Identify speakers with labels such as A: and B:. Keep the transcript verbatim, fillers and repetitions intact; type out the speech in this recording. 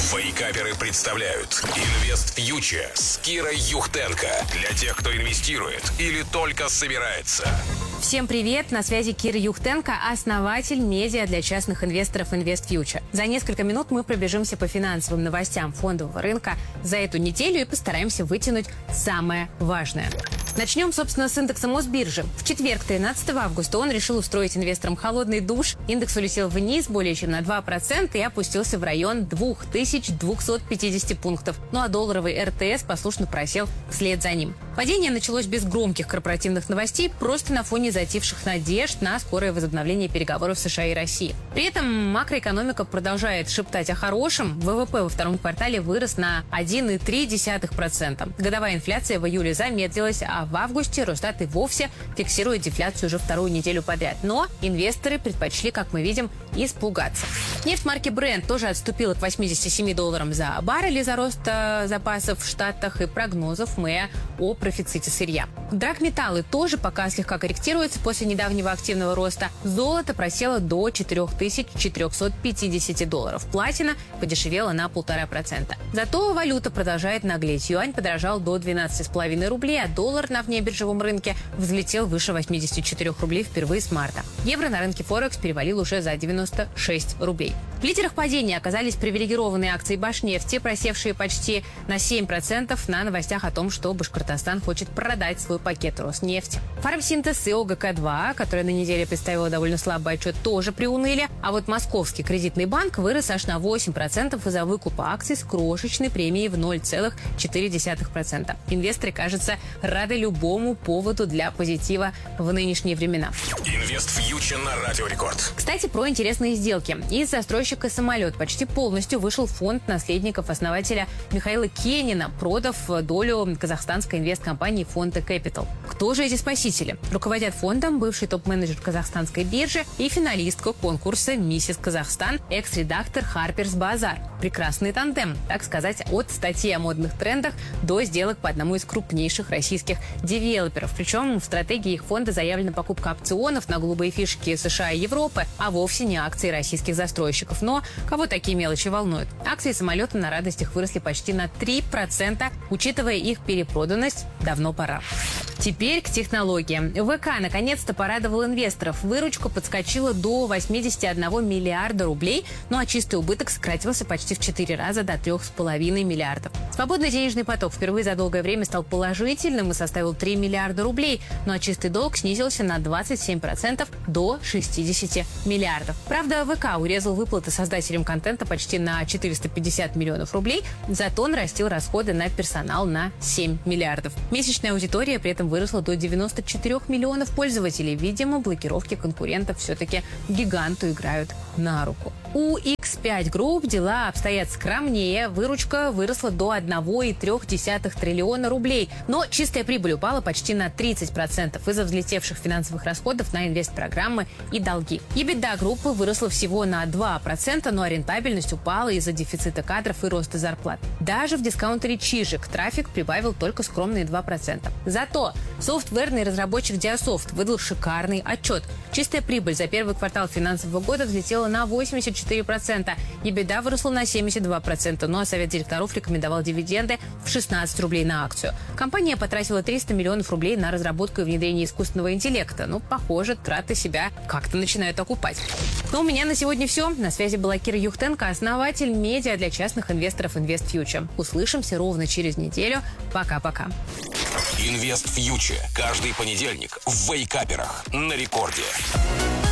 A: Вейкаперы представляют Инвест Фьючер с Кирой Юхтенко. Для тех, кто инвестирует или только собирается.
B: Всем привет! На связи Кира Юхтенко, основатель медиа для частных инвесторов Инвест Фьючер. За несколько минут мы пробежимся по финансовым новостям фондового рынка за эту неделю и постараемся вытянуть самое важное. Начнем, собственно, с индекса Мосбиржи. В четверг, тринадцатого августа, он решил устроить инвесторам холодный душ. Индекс улетел вниз более чем на два процента и опустился в район две тысячи двести пятьдесят пунктов. Ну а долларовый эр тэ эс послушно просел вслед за ним. Падение началось без громких корпоративных новостей, просто на фоне затихших надежд на скорое возобновление переговоров США и России. При этом макроэкономика продолжает шептать о хорошем. вэ вэ пэ во втором квартале вырос на один целых три десятых процента. Годовая инфляция в июле замедлилась, а в августе Росстат и вовсе фиксирует дефляцию уже вторую неделю подряд. Но инвесторы предпочли, как мы видим, испугаться. Нефть марки Brent тоже отступила к восьмидесяти семи долларам за баррель из-за роста запасов в Штатах и прогнозов МЭА о профиците сырья. Драгметаллы тоже пока слегка корректируются после недавнего активного роста. Золото просело до четырёх тысяч четырёхсот пятидесяти долларов. Платина подешевела на полтора процента. Зато валюта продолжает наглеть. Юань подорожал до двенадцати с половиной рублей, а доллар на внебиржевом рынке взлетел выше восьмидесяти четырёх рублей впервые с марта. Евро на рынке Форекс перевалил уже за девяносто шесть рублей. В лидерах падения оказались привилегированные акции Башнефти, просевшие почти на семь процентов на новостях о том, что Башкортостан хочет продать свой пакет Роснефти. Фармсинтез и о гэ ка два, которая на неделе представила довольно слабый отчет, тоже приуныли, а вот Московский кредитный банк вырос аж на восемь процентов из-за выкупа акций с крошечной премией в ноль целых четыре десятых процента. Инвесторы, кажется, рады любому поводу для позитива в нынешние времена.
A: Инвест Фьючер на Радио Рекорд.
B: Кстати, про интересные сделки. Из застройщика «Самолет» почти полностью вышел фонд наследников основателя Михаила Кенина, продав долю казахстанской инвесткомпании Фонте Кэпитал. Кто же эти спасители? Руководят фондом бывший топ-менеджер казахстанской биржи и финалистка конкурса «Миссис Казахстан», экс-редактор Harper's Bazaar. Прекрасный тандем, так сказать, от статьи о модных трендах до сделок по одному из крупнейших российских девелоперов. Причем в стратегии их фонда заявлена покупка опционов на голубые фишки США и Европы, а вовсе не акции российских застройщиков. Но кого такие мелочи волнуют? Акции «Самолета» на радостях выросли почти на три процента, учитывая их перепроданность, давно пора. Теперь к технологиям. вэ ка наконец-то порадовал инвесторов. Выручка подскочила до восьмидесяти одного миллиарда рублей, ну а чистый убыток сократился почти в четыре раза до трёх с половиной миллиардов. Свободный денежный поток впервые за долгое время стал положительным и составил три миллиарда рублей, ну а чистый долг снизился на двадцать семь процентов до шестидесяти миллиардов. Правда, вэ ка урезал выплаты создателям контента почти на четыреста пятьдесят миллионов рублей, зато нарастил расходы на персонал на семь миллиардов. Месячная аудитория при этом выросла до девяноста четырёх миллионов пользователей. Видимо, блокировки конкурентов все-таки гиганту играют на руку. У икс пять Group дела обстоят скромнее. Выручка выросла до одного целых трёх десятых триллиона рублей. Но чистая прибыль упала почти на тридцать процентов из-за взлетевших финансовых расходов на инвестпрограммы и долги. EBITDA группы выросла всего на два процента, но рентабельность упала из-за дефицита кадров и роста зарплат. Даже в дискаунтере Чижик трафик прибавил только скромные два процента. Зато софтверный разработчик Диасофт выдал шикарный отчет. Чистая прибыль за первый квартал финансового года взлетела на восемьдесят четыре процента. EBITDA выросла на семьдесят два процента, ну а совет директоров рекомендовал дивиденды в шестнадцать рублей на акцию. Компания потратила триста миллионов рублей на разработку и внедрение искусственного интеллекта. Ну, похоже, траты себя как-то начинают окупать. Но у меня на сегодня все. На связи была Кира Юхтенко, основатель медиа для частных инвесторов Инвест Фьючер. Услышимся ровно через неделю. Пока-пока.
A: Инвест Фьючер. Каждый понедельник в Вейкаперах на Рекорде.